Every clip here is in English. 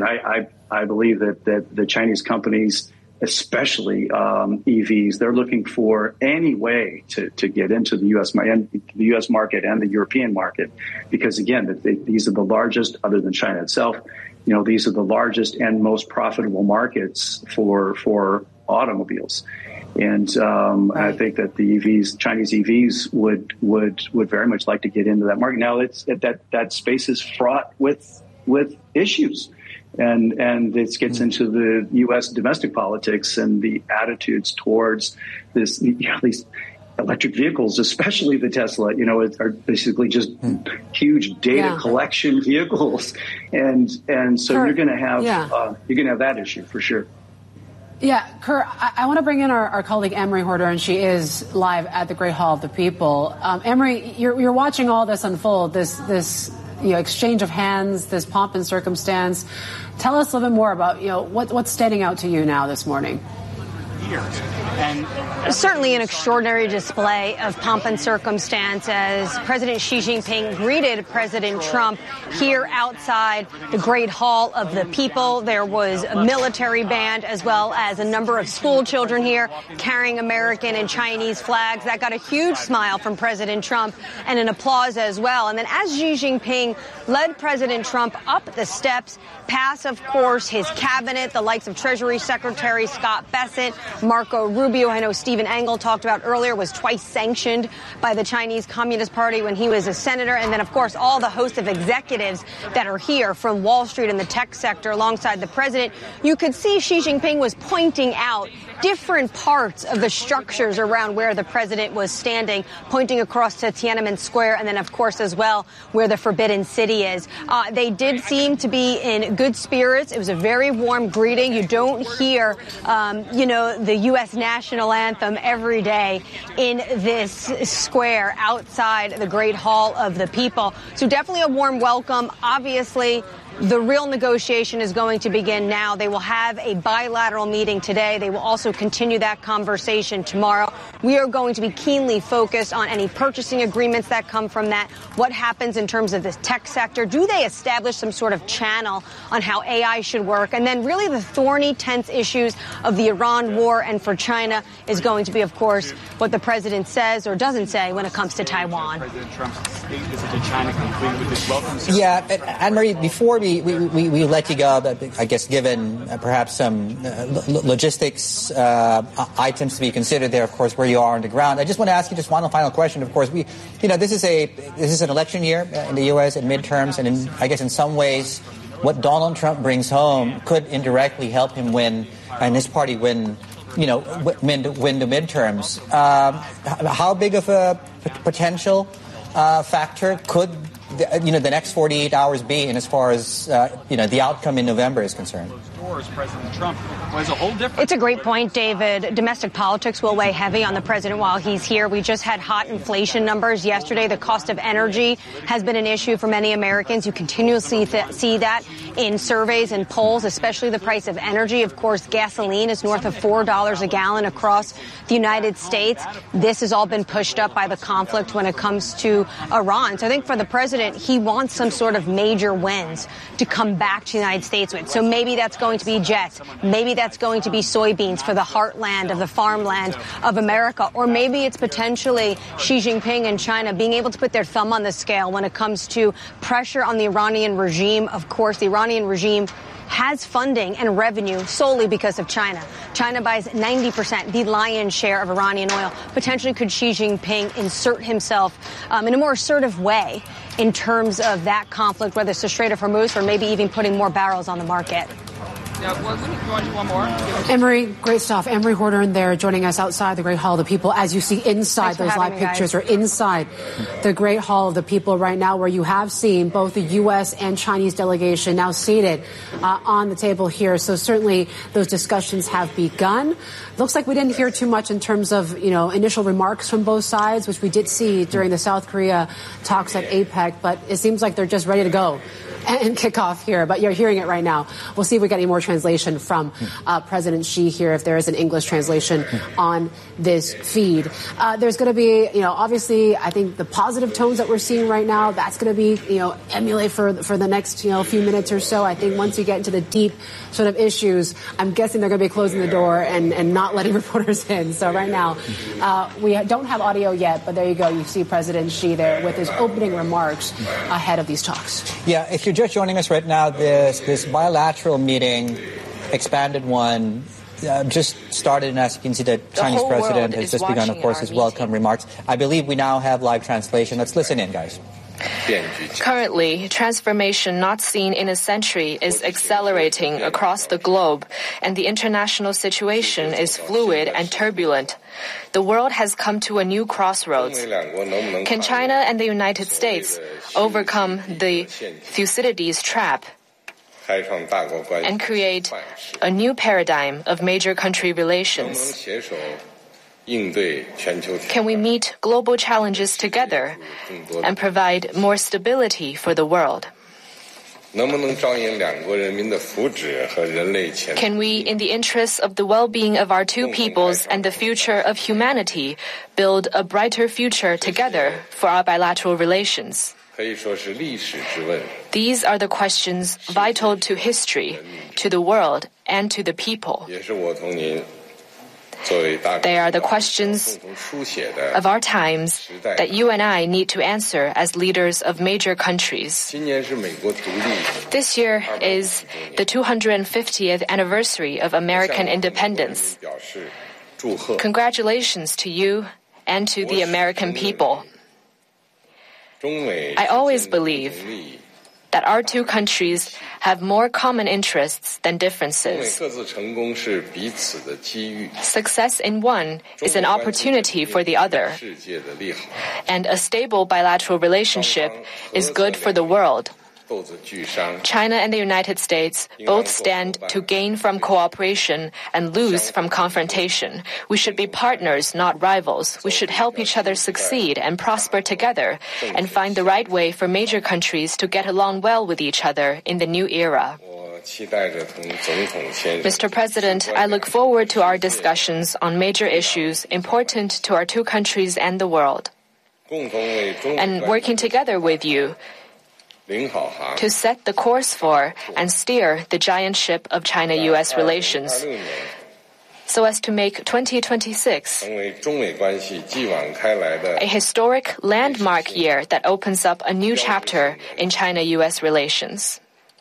I believe that the Chinese companies, especially EVs, they're looking for any way to get into the U.S. market and the European market, because again, these are the largest, other than China itself. These are the largest and most profitable markets for automobiles. And I think that the Chinese EVs would very much like to get into that market. Now, that space is fraught with issues, and this gets into the U.S. domestic politics and the attitudes towards these electric vehicles, especially the Tesla. Are basically just huge data collection vehicles, and so you're going to have that issue for sure. Yeah, Kurt, I want to bring in our colleague Emery Horder, and she is live at the Great Hall of the People. Emery, you're watching all this unfold, this exchange of hands, this pomp and circumstance. Tell us a little bit more about what's standing out to you now this morning. Certainly an extraordinary display of pomp and circumstance as President Xi Jinping greeted President Trump here outside the Great Hall of the People. There was a military band as well as a number of school children here carrying American and Chinese flags. That got a huge smile from President Trump and an applause as well. And then as Xi Jinping led President Trump up the steps, past, of course, his cabinet, the likes of Treasury Secretary Scott Bessent, Marco Rubio, I know Stephen Engel talked about earlier, was twice sanctioned by the Chinese Communist Party when he was a senator. And then, of course, all the host of executives that are here from Wall Street and the tech sector alongside the president. You could see Xi Jinping was pointing out different parts of the structures around where the president was standing, pointing across to Tiananmen Square and then, of course, as well, where the Forbidden City is. They did seem to be in good spirits. It was a very warm greeting. You don't hear, the U.S. national anthem every day in this square outside the Great Hall of the People. So definitely a warm welcome. Obviously, the real negotiation is going to begin now. They will have a bilateral meeting today. They will also continue that conversation tomorrow. We are going to be keenly focused on any purchasing agreements that come from that. What happens in terms of this tech sector? Do they establish some sort of channel on how AI should work? And then really the thorny, tense issues of the Iran war and for China is going to be, of course, what the president says or doesn't say when it comes to Taiwan. President Trump's state visit to China complete with this welcome ceremony. Yeah, Anne-Marie, before we let you go, I guess given perhaps some logistics items to be considered there, of course, where you are on the ground. I just want to ask you just one final question. Of course, this is an election year in the U.S. and midterms, and I guess in some ways, what Donald Trump brings home could indirectly help him win and his party win the midterms. How big of a potential factor could the next 48 hours be in as far as the outcome in November is concerned? President Trump was a whole different. It's a great point, David. Domestic politics will weigh heavy on the president while he's here. We just had hot inflation numbers yesterday. The cost of energy has been an issue for many Americans. You continuously see that in surveys and polls, especially the price of energy. Of course, gasoline is north of $4 a gallon across the United States. This has all been pushed up by the conflict when it comes to Iran. So I think for the president, he wants some sort of major wins to come back to the United States with. So maybe that's going to be jets. Maybe that's going to be soybeans for the heartland of the farmland of America. Or maybe it's potentially Xi Jinping and China being able to put their thumb on the scale when it comes to pressure on the Iranian regime. Of course, the Iranian regime has funding and revenue solely because of China. China buys 90%, the lion's share of Iranian oil. Potentially could Xi Jinping insert himself in a more assertive way in terms of that conflict, whether it's the Strait of Hormuz or maybe even putting more barrels on the market. Yeah, well, let me go on to one more. Emery, great stuff. Emery Horder in there joining us outside the Great Hall of the People. As you see inside those live pictures or inside the Great Hall of the People right now, where you have seen both the U.S. and Chinese delegation now seated on the table here. So certainly those discussions have begun. Looks like we didn't hear too much in terms of, initial remarks from both sides, which we did see during the South Korea talks at APEC. But it seems like they're just ready to go and kick off here, but you're hearing it right now. We'll see if we get any more translation from President Xi here, if there is an English translation on this feed. There's going to be, obviously, I think the positive tones that we're seeing right now, that's going to be, emulate for the next, few minutes or so. I think once you get into the deep sort of issues, I'm guessing they're going to be closing the door and not letting reporters in. So right now, we don't have audio yet, but there you go. You see President Xi there with his opening remarks ahead of these talks. Yeah, if you're just joining us right now, this bilateral meeting, expanded one, just started, and as you can see, the Chinese president has just begun, of course, his welcome remarks. I believe we now have live translation. Let's listen in, guys. Currently, transformation not seen in a century is accelerating across the globe, and the international situation is fluid and turbulent. The world has come to a new crossroads. Can China and the United States overcome the Thucydides trap and create a new paradigm of major country relations? Can we meet global challenges together and provide more stability for the world? Can we, in the interests of the well-being of our two peoples and the future of humanity, build a brighter future together for our bilateral relations? These are the questions vital to history, to the world, and to the people. They are the questions of our times that you and I need to answer as leaders of major countries. This year is the 250th anniversary of American independence. Congratulations to you and to the American people. I always believe that our two countries have more common interests than differences. Success in one is an opportunity for the other, and a stable bilateral relationship is good for the world. China and the United States both stand to gain from cooperation and lose from confrontation. We should be partners, not rivals. We should help each other succeed and prosper together and find the right way for major countries to get along well with each other in the new era. Mr. President, I look forward to our discussions on major issues important to our two countries and the world, and working together with you to set the course for and steer the giant ship of China-U.S. relations so as to make 2026 a historic landmark year that opens up a new chapter in China-U.S. relations.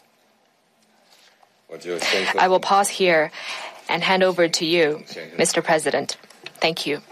I will pause here and hand over to you, Mr. President. Thank you.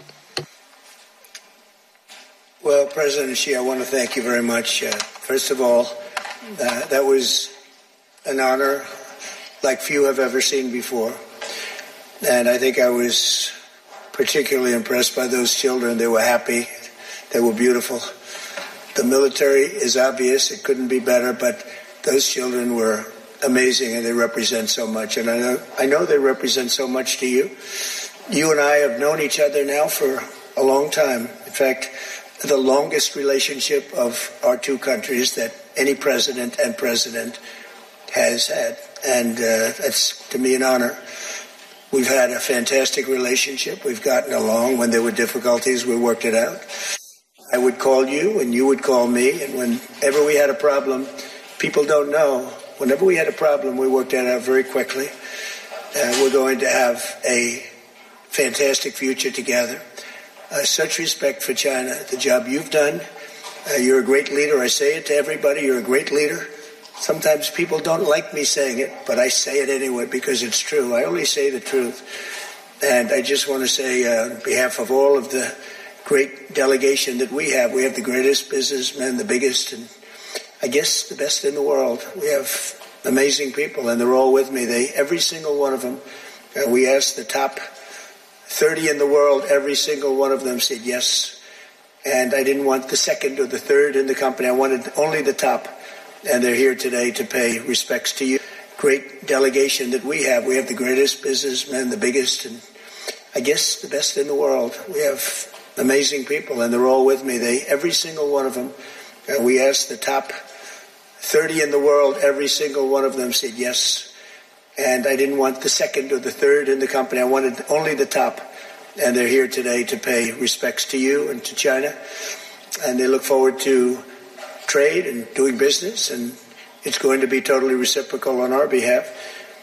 Well, President Xi, I want to thank you very much. First of all, that was an honor like few have ever seen before. And I think I was particularly impressed by those children. They were happy. They were beautiful. The military is obvious. It couldn't be better, but those children were amazing, and they represent so much. And I know they represent so much to you. You and I have known each other now for a long time. In fact, the longest relationship of our two countries that any president has had. And that's, to me, an honor. We've had a fantastic relationship. We've gotten along. When there were difficulties, we worked it out. I would call you, and you would call me. And whenever we had a problem, people don't know, whenever we had a problem, we worked it out very quickly. We're going to have a fantastic future together. Such respect for China, the job you've done. You're a great leader. I say it to everybody. You're a great leader. Sometimes people don't like me saying it, but I say it anyway because it's true. I only say the truth. And I just want to say on behalf of all of the great delegation that we have the greatest businessmen, the biggest, and I guess the best in the world. We have amazing people, and they're all with me. Every single one of them. We asked the top 30 in the world, every single one of them said yes. And I didn't want the second or the third in the company. I wanted only the top. And they're here today to pay respects to you. Great delegation that we have the greatest businessmen, the biggest, and I guess the best in the world. We have amazing people, and they're all with me. Every single one of them. We asked the top 30 in the world, every single one of them said yes. And I didn't want the second or the third in the company. I wanted only the top. And they're here today to pay respects to you and to China. And they look forward to trade and doing business. And it's going to be totally reciprocal on our behalf.